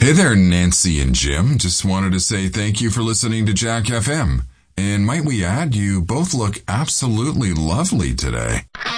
Hey there, Nancy and Jim. Just wanted to say thank you for listening to Jack FM. And might we add, you both look absolutely lovely today.